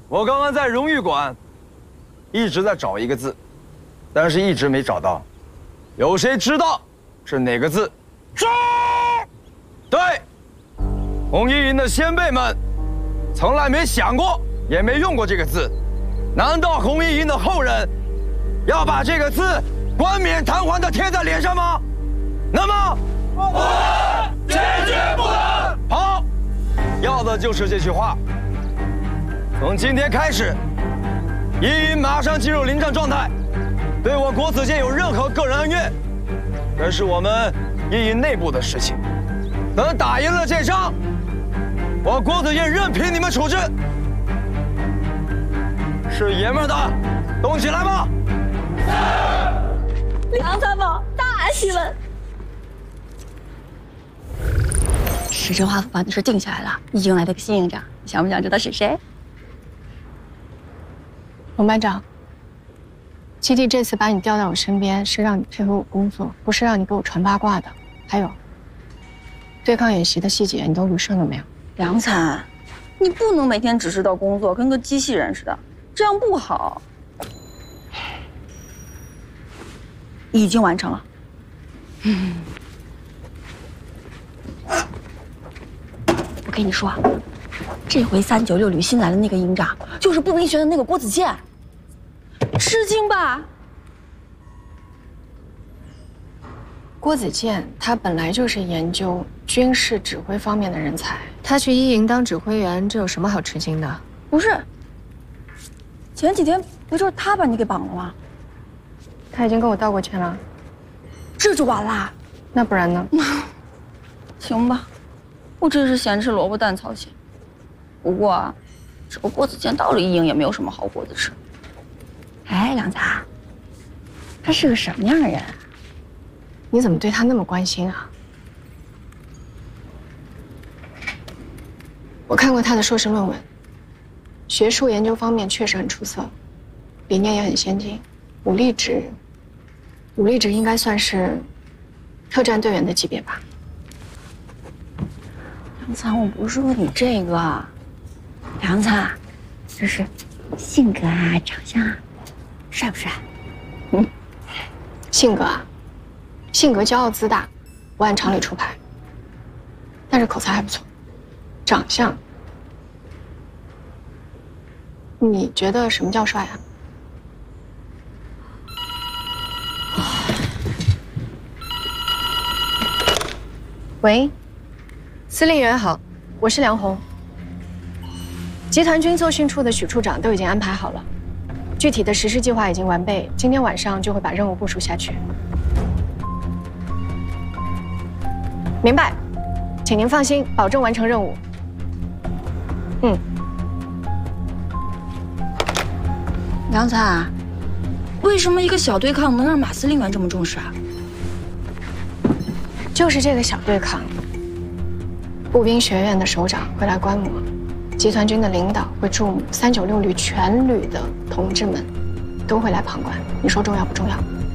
我刚刚在荣誉馆一直在找一个字，但是一直没找到。有谁知道是哪个字？是。对，红衣营的先辈们从来没想过，也没用过这个字。难道红衣营的后人要把这个字冠冕堂皇地贴在脸上吗？那么，不能，坚决不能。好，要的就是这句话。从今天开始，一营马上进入临战状态。对我国子监有任何个人恩怨，这是我们一营内部的事情。等打赢了这仗，我国子监任凭你们处置。是爷们的，动起来吧！ 梁参谋，大喜了！石镇华府把的事定下来了，已经来了个新营长，你想不想知道是谁？ 龙班长，基地这次把你调到我身边，是让你配合我工作，不是让你给我传八卦的。还有，对抗演习的细节你都捋顺了没有？ 梁参，你不能每天只知道工作，跟个机器人似的，这样不好。已经完成了。我跟你说，这回396旅新来的那个营长，就是步兵学的那个郭子健，吃惊吧？ 郭子健他本来就是研究军事指挥方面的人才，他去一营当指挥员，这有什么好吃惊的？ 不是，前几天不就是他把你给绑了吗？ 他已经跟我道过歉了， 这就完啦？ 那不然呢？ 行吧，我真是咸吃萝卜淡操心。不过啊，这个郭子健到了一营也没有什么好果子吃。哎，梁子，他是个什么样的人？ 你怎么对他那么关心啊？我看过他的硕士论文，学术研究方面确实很出色，理念也很先进。武力值应该算是特战队员的级别吧。 梁灿，我不是问你这个，梁灿，就是性格啊、长相啊，帅不帅？ 性格骄傲自大，不按常理出牌，但是口才还不错。长相，你觉得什么叫帅啊？喂，司令员好，我是梁红。集团军作训处的许处长都已经安排好了，具体的实施计划已经完备，今天晚上就会把任务部署下去。明白，请您放心，保证完成任务。 梁灿，为什么一个小对抗能让马司令员这么重视啊？ 就是这个小对抗，步兵学院的首长会来观摩，集团军的领导会注目，396旅全旅的同志们都会来旁观。你说重要不重要？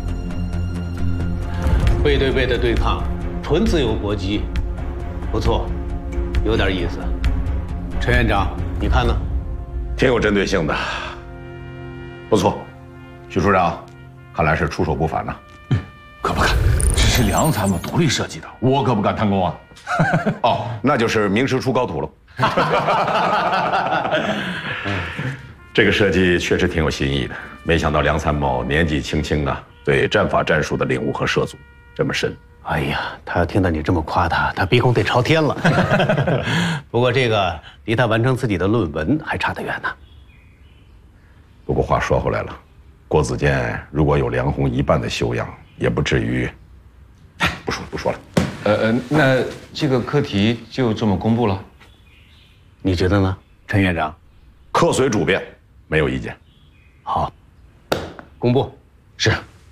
背对背的对抗，纯自由搏击，不错，有点意思。陈院长，你看呢？ 挺有针对性的，不错。许处长，看来是出手不凡呐。 可不敢，这是梁参谋独立设计的，我可不敢贪功啊。 哦，那就是名师出高徒了。这个设计确实挺有新意的，没想到梁参谋年纪轻轻啊，对战法战术的领悟和涉足这么深。 哎呀，他要听到你这么夸他鼻孔得朝天了。不过这个离他完成自己的论文还差得远呢。 不过话说回来了，郭子健如果有梁红一半的修养，也不至于。不说了。 那这个课题就这么公布了？ 你觉得呢，陈院长？ 课随主便，没有意见。 好，公布。 是。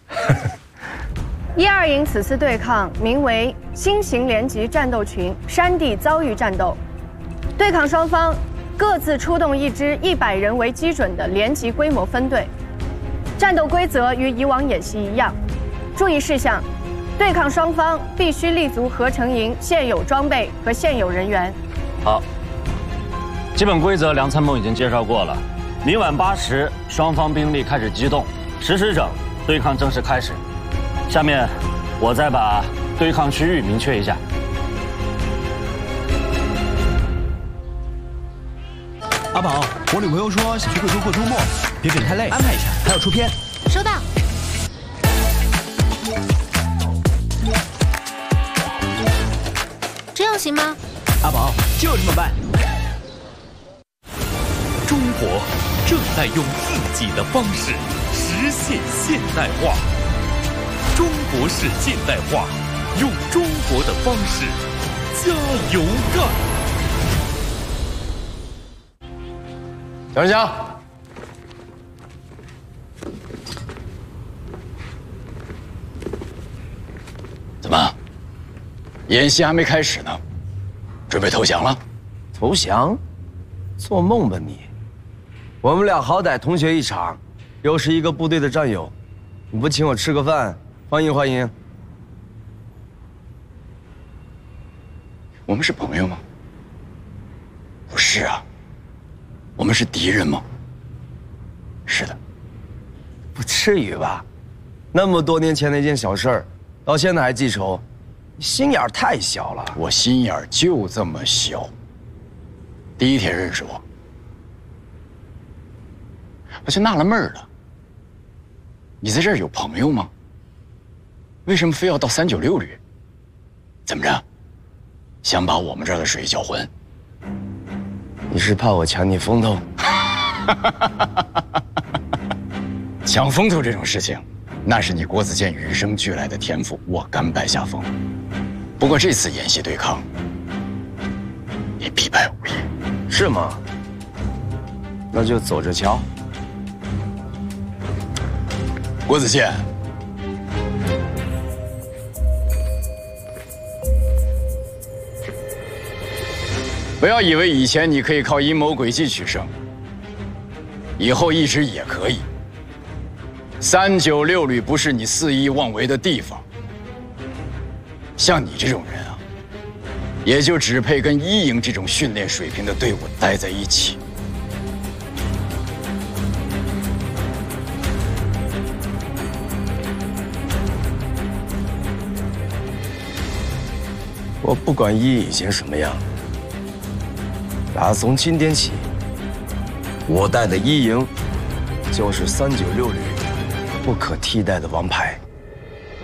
1、2营此次对抗名为新型联级战斗群山地遭遇战斗，对抗双方各自出动一支100人为基准的联级规模分队，战斗规则与以往演习一样。注意事项：对抗双方必须立足合成营现有装备和现有人员。 好，基本规则梁参谋已经介绍过了， 明晚8时，双方兵力开始机动，10时整，对抗正式开始。下面，我再把对抗区域明确一下。 阿宝，我女朋友说想去贵州过周末，别给太累，安排一下，还要出片。 收到。这样行吗？ 阿宝，就这么办。 中国正在用自己的方式实现现代化。中国式现代化，用中国的方式加油干！ 蒋志强， 怎么，演习还没开始呢，准备投降了？ 投降？做梦吧你！我们俩好歹同学一场，又是一个部队的战友，你不请我吃个饭，欢迎欢迎。 我们是朋友吗？不是啊。我们是敌人吗？是的。 不至于吧？那么多年前的一件小事儿，到现在还记仇，你心眼儿太小了。 我心眼儿就这么小。第一天认识我，我就纳了闷了。你在这儿有朋友吗？为什么非要到396旅？怎么着？想把我们这儿的水搅浑？ 你是怕我抢你风头？ 抢风头这种事情，那是你郭子健与生俱来的天赋，我甘拜下风。不过这次演习对抗，你必败无疑。 是吗？那就走着瞧。 郭子健，不要以为以前你可以靠阴谋诡计取胜，以后一直也可以。396旅不是你肆意妄为的地方。像你这种人啊，也就只配跟1营这种训练水平的队伍待在一起。 我不管1营以前什么样。打从今天起，我带的1营就是396旅不可替代的王牌。